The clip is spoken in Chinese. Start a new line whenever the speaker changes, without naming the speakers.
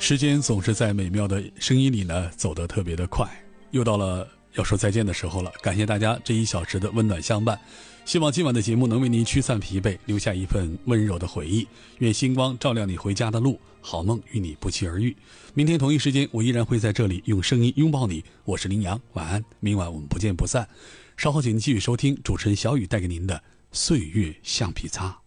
时间总是在美妙的声音里呢走得特别的快，又到了要说再见的时候了。感谢大家这1小时的温暖相伴，希望今晚的节目能为您驱散疲惫，留下一份温柔的回忆。愿星光照亮你回家的路，好梦与你不期而遇。明天同一时间我依然会在这里用声音拥抱你，我是林阳，晚安，明晚我们不见不散。稍后请您继续收听主持人小雨带给您的岁月橡皮擦。